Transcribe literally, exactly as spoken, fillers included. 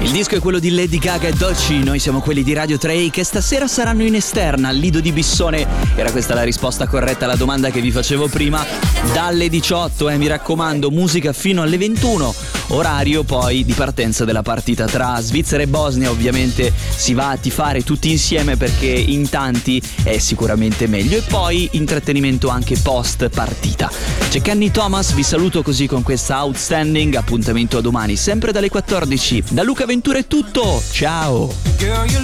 Il disco è quello di Lady Gaga e Dolce, noi siamo quelli di Radio tre che stasera saranno in esterna al Lido di Bissone. Era questa la risposta corretta alla domanda che vi facevo prima. Dalle diciotto, eh, mi raccomando, musica fino alle ventuno, orario poi di partenza della partita tra Svizzera e Bosnia. Ovviamente si va a tifare tutti insieme perché in tanti è sicuramente meglio, e poi intrattenimento anche post partita. C'è Kenny Thomas, vi saluto così con questa Outstanding, appuntamento a domani sempre dalle quattordici. Da Luca Ventura è tutto, ciao!